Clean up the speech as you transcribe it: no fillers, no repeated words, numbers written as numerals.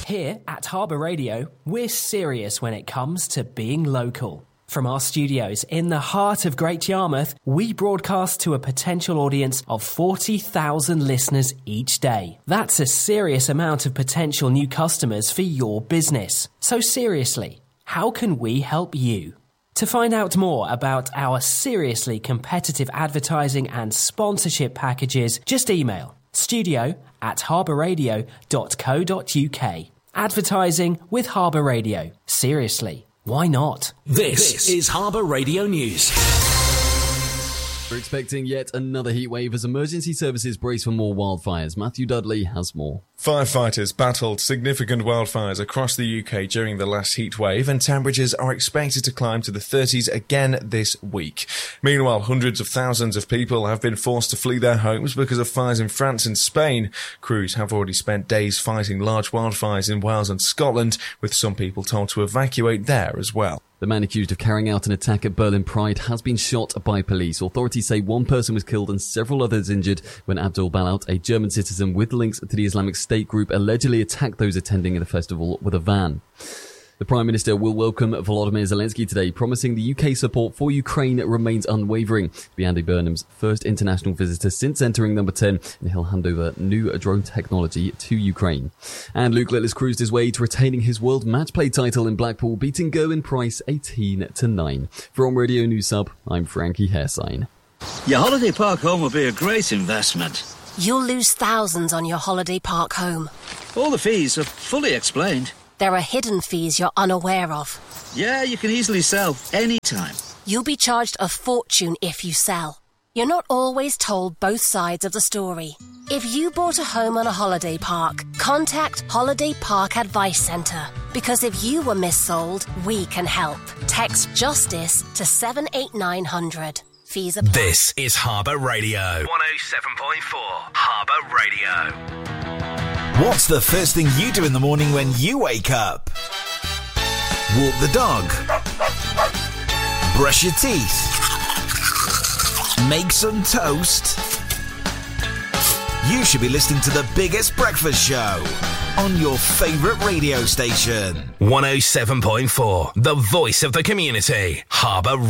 Here at Harbour Radio, we're serious when it comes to being local. From our studios in the heart of Great Yarmouth, we broadcast to a potential audience of 40,000 listeners each day. That's a serious amount of potential new customers for your business. So seriously, how can we help you? To find out more about our seriously competitive advertising and sponsorship packages, just email studio@harbourradio.co.uk. Advertising with Harbour Radio. Seriously, why not? This is Harbour Radio News. We're expecting yet another heatwave as emergency services brace for more wildfires. Matthew Dudley has more. Firefighters battled significant wildfires across the UK during the last heat wave, and temperatures are expected to climb to the 30s again this week. Meanwhile, hundreds of thousands of people have been forced to flee their homes because of fires in France and Spain. Crews have already spent days fighting large wildfires in Wales and Scotland, with some people told to evacuate there as well. The man accused of carrying out an attack at Berlin Pride has been shot by police. Authorities say one person was killed and several others injured when Abdul Balout, a German citizen with links to the Islamic State group, allegedly attacked those attending the festival with a van. The Prime Minister will welcome Volodymyr Zelensky today, promising the UK support for Ukraine remains unwavering. He'll be Andy Burnham's first international visitor since entering number 10, and he'll hand over new drone technology to Ukraine. And Luke Littler's cruised his way to retaining his World Match Play title in Blackpool, beating Gerwyn Price 18-9. From Radio News Sub, I'm Frankie Hairsign. Your holiday park home will be a great investment. You'll lose thousands on your holiday park home. All the fees are fully explained. There are hidden fees you're unaware of. Yeah, you can easily sell anytime. You'll be charged a fortune if you sell. You're not always told both sides of the story. If you bought a home on a holiday park, contact Holiday Park Advice Centre. Because if you were missold, we can help. Text JUSTICE to 78900. Fees apply. This is Harbour Radio. 107.4 Harbour Radio. What's the first thing you do in the morning when you wake up? Walk the dog. Brush your teeth. Make some toast. You should be listening to the biggest breakfast show on your favourite radio station. 107.4, the voice of the community. Harbour